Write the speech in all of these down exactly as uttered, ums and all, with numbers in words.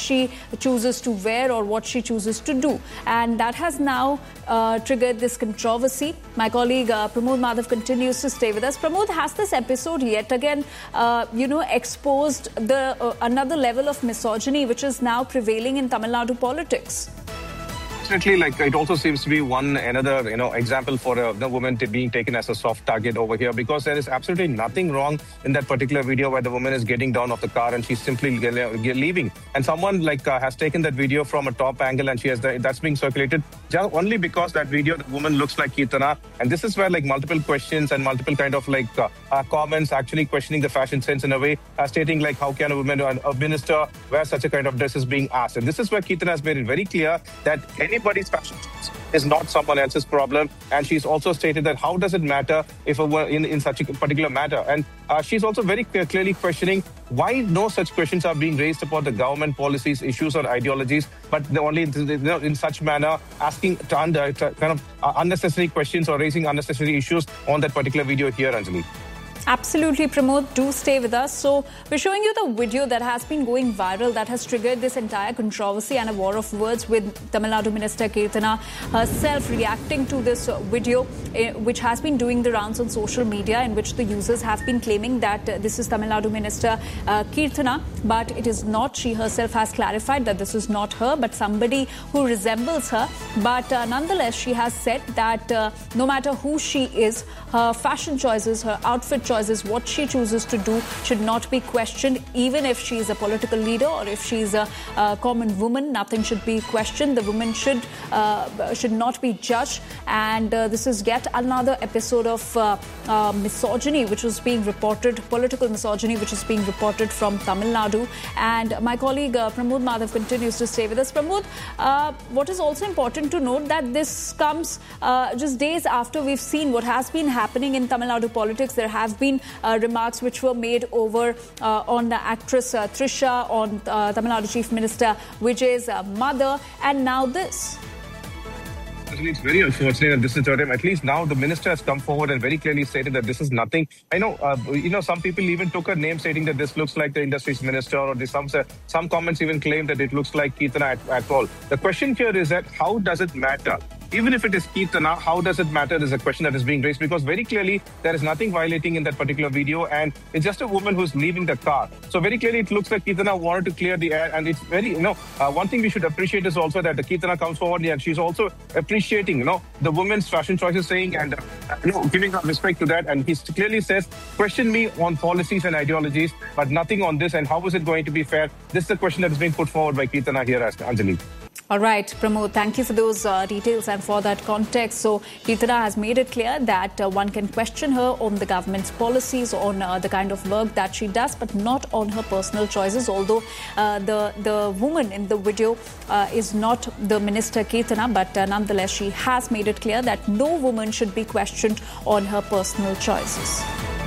she chooses to wear or what she chooses to do. And that has now uh, triggered this controversy. My colleague uh, Pramod Madhav continues to stay with us. Pramod, has this episode yet again, uh, you know, exposed the uh, another level of misogyny which is now prevailing in Tamil Nadu politics? Definitely, like it also seems to be one another, you know, example for a, the woman to being taken as a soft target over here, because there is absolutely nothing wrong in that particular video where the woman is getting down off the car and she's simply leaving. And someone like uh, has taken that video from a top angle and she has the, that's being circulated just only because that video, the woman looks like Keerthana. And this is where like multiple questions and multiple kind of like uh, uh, comments actually questioning the fashion sense in a way, uh, stating like how can a woman, a minister wear such a kind of dress is being asked. And this is where Keerthana has made it very clear that any Anybody's fashion choice is not someone else's problem. And she's also stated that how does it matter if it were in, in such a particular matter? And uh, she's also very clear, clearly questioning why no such questions are being raised about the government policies, issues or ideologies, but the only you know, in such manner asking to under, to kind of uh, unnecessary questions or raising unnecessary issues on that particular video here, Anjali. Absolutely, Pramod. Do stay with us. So we're showing you the video that has been going viral, that has triggered this entire controversy and a war of words, with Tamil Nadu Minister Keerthana herself reacting to this video, which has been doing the rounds on social media, in which the users have been claiming that this is Tamil Nadu Minister uh, Keerthana, but it is not. She herself has clarified that this is not her, but somebody who resembles her. But uh, nonetheless, she has said that uh, no matter who she is, her fashion choices, her outfit choices, what she chooses to do should not be questioned, even if she is a political leader or if she is a, a common woman. Nothing should be questioned. The woman should uh, should not be judged. And uh, this is yet another episode of uh, uh, misogyny which was being reported, political misogyny which is being reported from Tamil Nadu. And my colleague uh, Pramod Madhav continues to stay with us. Pramod, uh, what is also important to note that this comes uh, just days after we've seen what has been happening in Tamil Nadu politics. There have been Uh, remarks which were made over uh, on the actress uh, Trisha, on uh, Tamil Nadu Chief Minister Vijay's uh, mother, and now this. It's very unfortunate that this is the time. At least now the minister has come forward and very clearly stated that this is nothing. I know, uh, you know, some people even took her name, stating that this looks like the industry's minister, or this, some some comments even claim that it looks like Keerthana at, at all. The question here is that how does it matter? Even if it is Keerthana, how does it matter is a question that is being raised, because very clearly there is nothing violating in that particular video, and it's just a woman who's leaving the car. So very clearly it looks like Keerthana wanted to clear the air, and it's very, you know, uh, one thing we should appreciate is also that the Keerthana comes forward and she's also appreciating, you know, the women's fashion choices, saying and, uh, you know, giving her respect to that. And he clearly says, question me on policies and ideologies, but nothing on this, and how is it going to be fair? This is the question that is being put forward by Keerthana here, as Anjali. All right, Pramod, thank you for those uh, details and for that context. So Keerthana has made it clear that uh, one can question her on the government's policies, on uh, the kind of work that she does, but not on her personal choices. Although uh, the, the woman in the video uh, is not the minister Keerthana, but uh, nonetheless, she has made it clear that no woman should be questioned on her personal choices.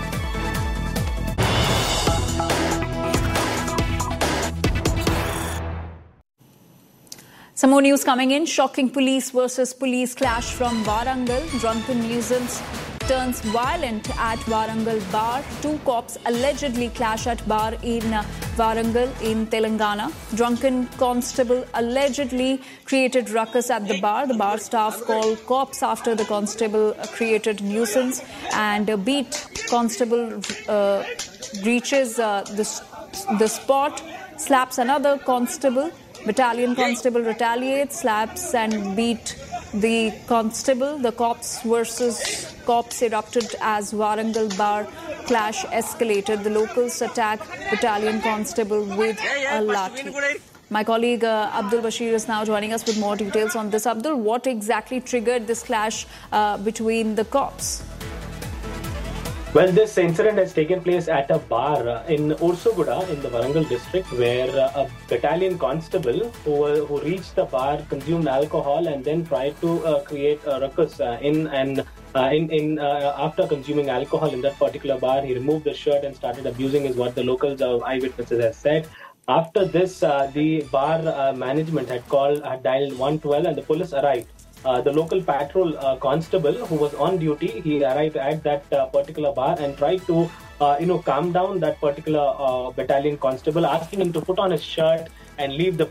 Some more news coming in. Shocking police versus police clash from Warangal. Drunken nuisance turns violent at Warangal bar. Two cops allegedly clash at bar in uh, Warangal in Telangana. Drunken constable allegedly created ruckus at the bar. The bar staff called cops after the constable uh, created nuisance, and uh, beat constable uh, reaches uh, the, the spot, slaps another constable. Battalion constable retaliates, slaps and beat the constable. The cops versus cops erupted as Warangal bar clash escalated. The locals attack battalion constable with a lathi. My colleague uh, Abdul Bashir is now joining us with more details on this. Abdul, what exactly triggered this clash uh, between the cops? Well, this incident has taken place at a bar uh, in Ursuguda in the Warangal district, where uh, a battalion constable who, uh, who reached the bar consumed alcohol and then tried to uh, create a ruckus uh, in and uh, in, in uh, after consuming alcohol in that particular bar. He removed the shirt and started abusing, is what the locals uh, eyewitnesses have said. After this, uh, the bar uh, management had called, had dialed one twelve, and the police arrived. Uh, the local patrol uh, constable who was on duty, he arrived at that uh, particular bar and tried to, uh, you know, calm down that particular uh, battalion constable, asking him to put on his shirt and leave the